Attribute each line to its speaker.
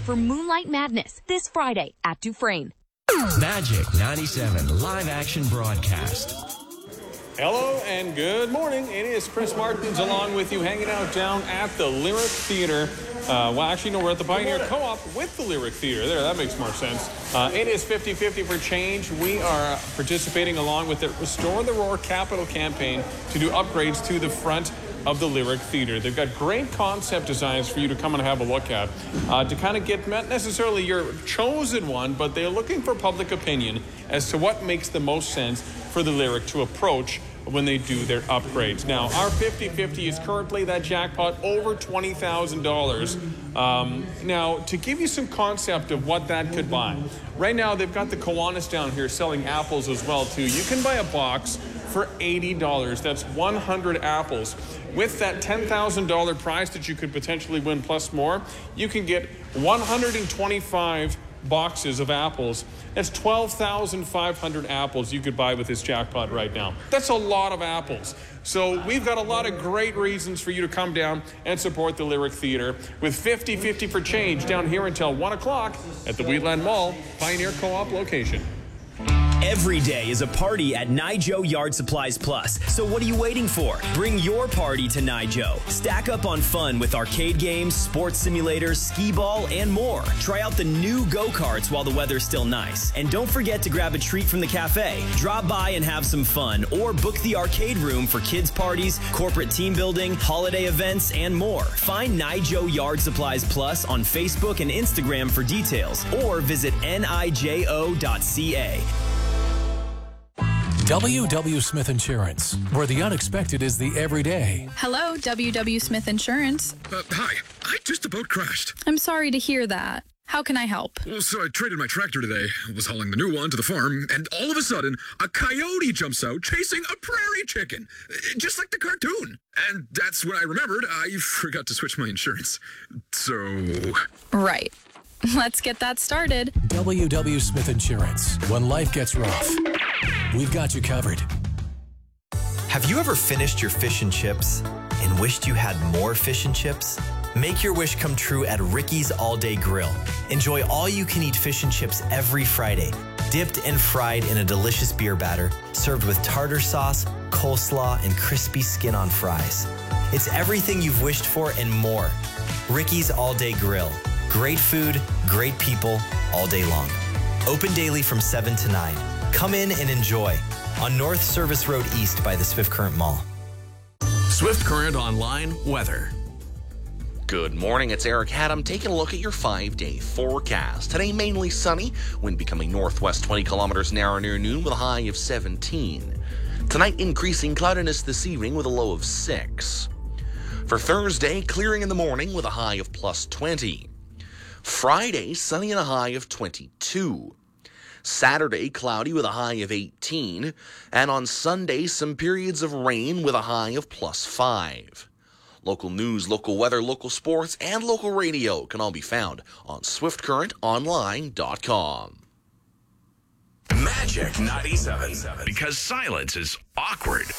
Speaker 1: for Moonlight Madness this Friday at Dufresne.
Speaker 2: Magic 97 live action broadcast.
Speaker 3: Hello and good morning. It is Chris Martins along with you, hanging out down at the Lyric Theatre. We're at the Pioneer Co-op with the Lyric Theatre. There, that makes more sense. It is 50-50 for change. We are participating along with the Restore the Roar Capital campaign to do upgrades to the front of the Lyric Theatre. They've got great concept designs for you to come and have a look at, to kind of get not necessarily your chosen one, but they're looking for public opinion as to what makes the most sense for the Lyric to approach when they do their upgrades. Now, our 50-50 is currently that jackpot over $20,000. Now, to give you some concept of what that could buy, right now they've got the Kiwanis down here selling apples as well too. You can buy a box for $80. That's 100 apples. With that $10,000 prize that you could potentially win plus more, you can get 125 boxes of apples. That's 12,500 apples you could buy with this jackpot right now. That's a lot of apples. So we've got a lot of great reasons for you to come down and support the Lyric Theatre with 50-50 for change down here until 1 o'clock at the Wheatland Mall, Pioneer Co-op location.
Speaker 4: Every day is a party at Nijo Yard Supplies Plus. So what are you waiting for? Bring your party to Nijo. Stack up on fun with arcade games, sports simulators, skee ball, and more. Try out the new go-karts while the weather's still nice. And don't forget to grab a treat from the cafe. Drop by and have some fun, or book the arcade room for kids' parties, corporate team building, holiday events, and more. Find Nijo Yard Supplies Plus on Facebook and Instagram for details, or visit nijo.ca.
Speaker 5: W.W. Smith Insurance, where the unexpected is the everyday.
Speaker 6: Hello, W.W. Smith Insurance.
Speaker 7: Hi, I just about crashed.
Speaker 6: I'm sorry to hear that. How can I help?
Speaker 7: Well, so I traded my tractor today, was hauling the new one to the farm, and all of a sudden, a coyote jumps out chasing a prairie chicken, just like the cartoon. And that's when I remembered I forgot to switch my insurance. So...
Speaker 6: Right. Let's get that started.
Speaker 5: W.W. Smith Insurance. When life gets rough, we've got you covered.
Speaker 8: Have you ever finished your fish and chips and wished you had more fish and chips? Make your wish come true at Ricky's All Day Grill. Enjoy all-you-can-eat fish and chips every Friday, dipped and fried in a delicious beer batter, served with tartar sauce, coleslaw, and crispy skin-on fries. It's everything you've wished for and more. Ricky's All Day Grill. Great food, great people, all day long. Open daily from 7 to 9. Come in and enjoy on North Service Road East by the Swift Current Mall.
Speaker 2: Swift Current Online weather.
Speaker 9: Good morning, it's Eric Haddam taking a look at your 5-day forecast. Today mainly sunny, wind becoming northwest 20 kilometers an hour near noon with a high of 17. Tonight increasing cloudiness this evening with a low of 6. For Thursday, clearing in the morning with a high of plus 20. Friday, sunny and a high of 22. Saturday, cloudy with a high of 18. And on Sunday, some periods of rain with a high of plus 5. Local news, local weather, local sports, and local radio can all be found on SwiftCurrentOnline.com.
Speaker 2: Magic 97. Because silence is awkward.